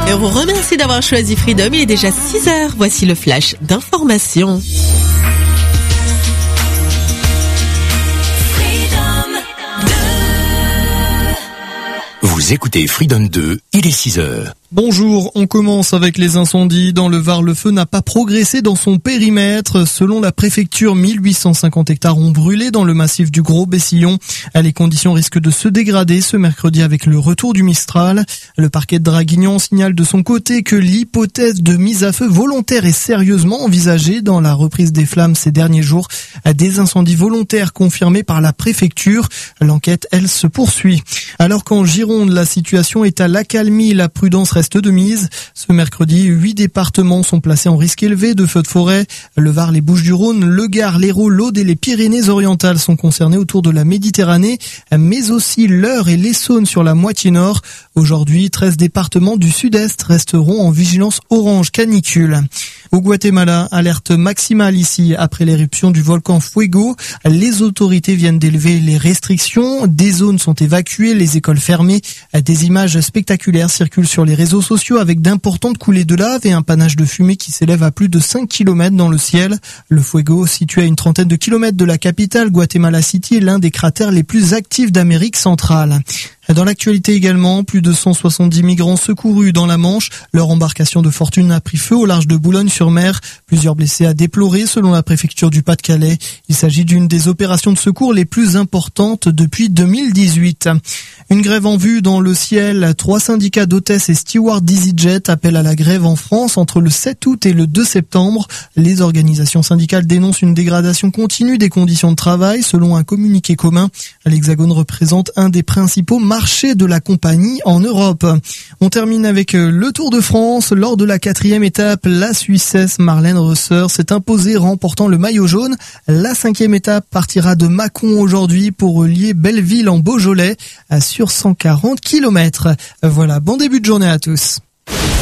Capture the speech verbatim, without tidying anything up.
Et on vous remercie d'avoir choisi Freedom. Il est déjà six heures. Voici le flash d'information. Vous écoutez Freedom deux, il est six heures. Bonjour, on commence avec les incendies. Dans le Var, le feu n'a pas progressé dans son périmètre. Selon la préfecture, mille huit cent cinquante hectares ont brûlé dans le massif du Gros-Bessillon. Les conditions risquent de se dégrader ce mercredi avec le retour du Mistral. Le parquet de Draguignan signale de son côté que l'hypothèse de mise à feu volontaire est sérieusement envisagée dans la reprise des flammes ces derniers jours. Des incendies volontaires confirmés par la préfecture. L'enquête, elle, se poursuit. Alors qu'en Gironde, la situation est à l'accalmie, la prudence reste de mise. Ce mercredi, huit départements sont placés en risque élevé de feux de forêt. Le Var, les Bouches-du-Rhône, le Gard, l'Hérault, l'Aude et les Pyrénées-Orientales sont concernés autour de la Méditerranée, mais aussi l'Eure et l'Essonne sur la moitié nord. Aujourd'hui, treize départements du sud-est resteront en vigilance orange canicule. Au Guatemala, alerte maximale ici après l'éruption du volcan Fuego. Les autorités viennent d'élever les restrictions. Des zones sont évacuées, les écoles fermées. Des images spectaculaires circulent sur les réseaux sociaux avec d'importantes coulées de lave et un panache de fumée qui s'élève à plus de cinq kilomètres dans le ciel. Le Fuego, situé à une trentaine de kilomètres de la capitale, Guatemala City, est l'un des cratères les plus actifs d'Amérique centrale. Dans l'actualité également, plus de cent soixante-dix migrants secourus dans la Manche. Leur embarcation de fortune a pris feu au large de Boulogne-sur-Mer. Plusieurs blessés à déplorer selon la préfecture du Pas-de-Calais. Il s'agit d'une des opérations de secours les plus importantes depuis deux mille dix-huit. Une grève en vue dans le ciel. Trois syndicats d'hôtesses et stewards d'EasyJet appellent à la grève en France entre le sept août et le deux septembre. Les organisations syndicales dénoncent une dégradation continue des conditions de travail selon un communiqué commun. L'Hexagone représente un des principaux marché de la compagnie en Europe. On termine avec le Tour de France. Lors de la quatrième étape, la Suissesse Marlène Reusser s'est imposée remportant le maillot jaune. La cinquième étape partira de Mâcon aujourd'hui pour relier Belleville en Beaujolais sur cent quarante kilomètres. Voilà, bon début de journée à tous.